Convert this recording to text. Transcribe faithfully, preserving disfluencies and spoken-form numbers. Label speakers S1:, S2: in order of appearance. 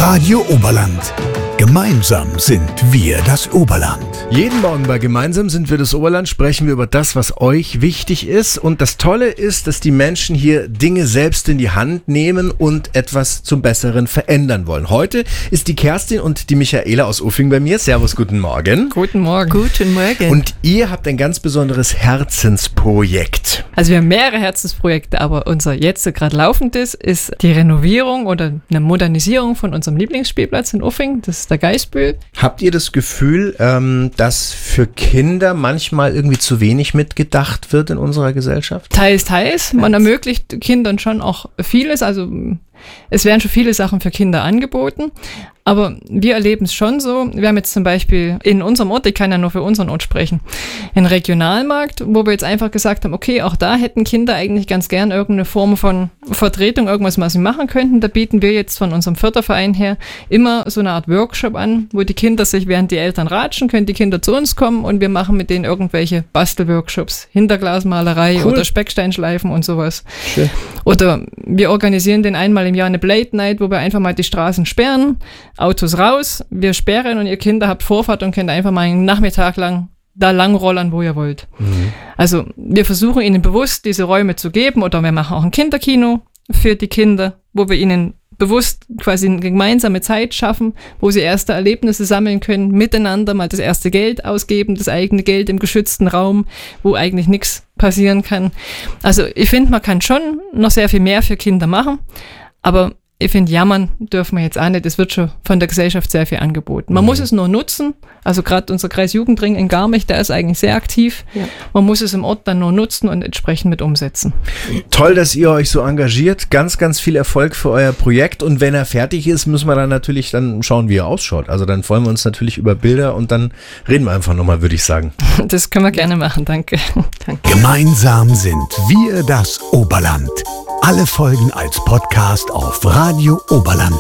S1: Radio Oberland. Gemeinsam sind wir das Oberland.
S2: Jeden Morgen bei Gemeinsam sind wir das Oberland sprechen wir über das, was euch wichtig ist. Und das Tolle ist, dass die Menschen hier Dinge selbst in die Hand nehmen und etwas zum Besseren verändern wollen. Heute ist die Kerstin und die Michaela aus Uffing bei mir. Servus, guten Morgen.
S3: Guten Morgen.
S4: Guten Morgen.
S2: Und ihr habt ein ganz besonderes Herzensprojekt.
S3: Also wir haben mehrere Herzensprojekte, aber unser jetzt gerade laufendes ist die Renovierung oder eine Modernisierung von unserem Lieblingsspielplatz in Uffing. Das ist der Geisbühl.
S2: Habt ihr das Gefühl, ähm, dass für Kinder manchmal irgendwie zu wenig mitgedacht wird in unserer Gesellschaft?
S3: Teils, teils. Man ermöglicht Kindern schon auch vieles. Also es werden schon viele Sachen für Kinder angeboten. Aber wir erleben es schon so. Wir haben jetzt zum Beispiel in unserem Ort, ich kann ja nur für unseren Ort sprechen, einen Regionalmarkt, wo wir jetzt einfach gesagt haben, okay, auch da hätten Kinder eigentlich ganz gern irgendeine Form von Vertretung, irgendwas, was sie machen könnten. Da bieten wir jetzt von unserem Förderverein her immer so eine Art Workshop an, wo die Kinder sich, während die Eltern ratschen, können die Kinder zu uns kommen und wir machen mit denen irgendwelche Bastelworkshops, Hinterglasmalerei cool. oder Specksteinschleifen und sowas. Schön. Oder wir organisieren den einmal im Jahr eine Blade Night, wo wir einfach mal die Straßen sperren, Autos raus, wir sperren und ihr Kinder habt Vorfahrt und könnt einfach mal einen Nachmittag lang da lang rollern, wo ihr wollt. Mhm. Also wir versuchen ihnen bewusst diese Räume zu geben oder wir machen auch ein Kinderkino für die Kinder, wo wir ihnen bewusst quasi eine gemeinsame Zeit schaffen, wo sie erste Erlebnisse sammeln können, miteinander mal das erste Geld ausgeben, das eigene Geld im geschützten Raum, wo eigentlich nichts passieren kann. Also ich finde, man kann schon noch sehr viel mehr für Kinder machen, aber ich finde, jammern dürfen wir jetzt auch nicht. Es wird schon von der Gesellschaft sehr viel angeboten. Man mhm. muss es nur nutzen. Also gerade unser Kreis Jugendring in Garmisch, der ist eigentlich sehr aktiv. Ja. Man muss es im Ort dann nur nutzen und entsprechend mit umsetzen.
S2: Toll, dass ihr euch so engagiert. Ganz, ganz viel Erfolg für euer Projekt. Und wenn er fertig ist, müssen wir dann natürlich dann schauen, wie er ausschaut. Also dann freuen wir uns natürlich über Bilder und dann reden wir einfach nochmal, würde ich sagen.
S3: Das können wir gerne machen. Danke. Danke.
S1: Gemeinsam sind wir das Oberland. Alle Folgen als Podcast auf radio oberland